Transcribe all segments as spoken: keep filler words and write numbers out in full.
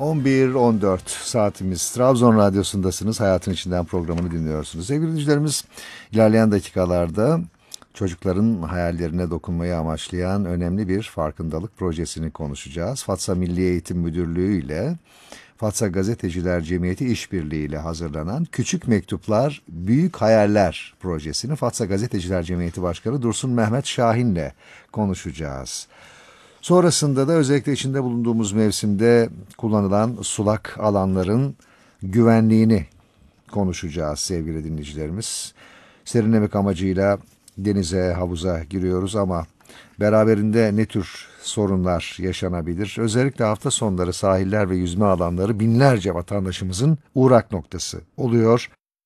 on bir on dört saatimiz. Trabzon Radyosu'ndasınız. Hayatın İçinden programını dinliyorsunuz. Sevgili dinleyicilerimiz, ilerleyen dakikalarda çocukların hayallerine dokunmayı amaçlayan önemli bir farkındalık projesini konuşacağız. Fatsa Milli Eğitim Müdürlüğü ile Fatsa Gazeteciler Cemiyeti işbirliği ile hazırlanan Küçük Mektuplar, Büyük Hayaller projesini Fatsa Gazeteciler Cemiyeti Başkanı Dursun Mehmet Şahin ile konuşacağız. Sonrasında da özellikle içinde bulunduğumuz mevsimde kullanılan sulak alanların güvenliğini konuşacağız sevgili dinleyicilerimiz. Serinlemek amacıyla denize, havuza giriyoruz ama beraberinde ne tür sorunlar yaşanabilir? Özellikle hafta sonları sahiller ve yüzme alanları binlerce vatandaşımızın uğrak noktası oluyor.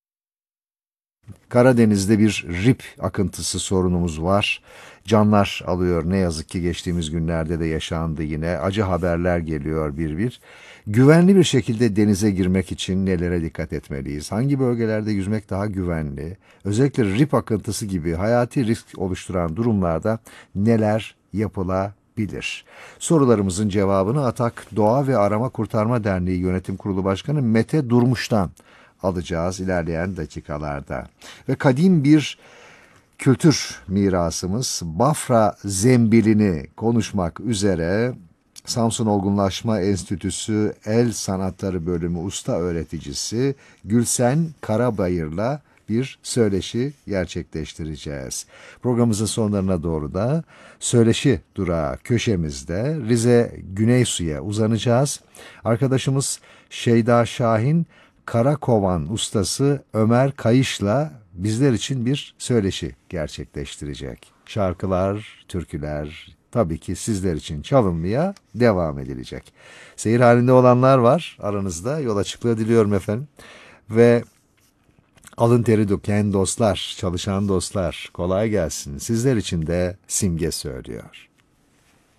Karadeniz'de bir rip akıntısı sorunumuz var. Canlar alıyor ne yazık ki, geçtiğimiz günlerde de yaşandı yine. Acı haberler geliyor bir bir. Güvenli bir şekilde denize girmek için nelere dikkat etmeliyiz? Hangi bölgelerde yüzmek daha güvenli? Özellikle rip akıntısı gibi hayati risk oluşturan durumlarda neler yapılabilir? Sorularımızın cevabını Atak Doğa ve Arama Kurtarma Derneği Yönetim Kurulu Başkanı Mete Durmuş'tan alacağız ilerleyen dakikalarda. Ve kadim bir kültür mirasımız Bafra zembilini konuşmak üzere Samsun Olgunlaşma Enstitüsü El Sanatları Bölümü usta öğreticisi Gülsen Karabayır'la bir söyleşi gerçekleştireceğiz. Programımızın sonlarına doğru da söyleşi durağı köşemizde Rize Güneysu'ya uzanacağız. Arkadaşımız Şeyda Şahin, Karakovan ustası Ömer Kayış'la bizler için bir söyleşi gerçekleştirecek. Şarkılar, türküler tabii ki sizler için çalınmaya devam edilecek. Seyir halinde olanlar var aranızda, yol açıklığı diliyorum efendim. Ve alın teri döken dostlar, çalışan dostlar kolay gelsin. Sizler için de Simge söylüyor.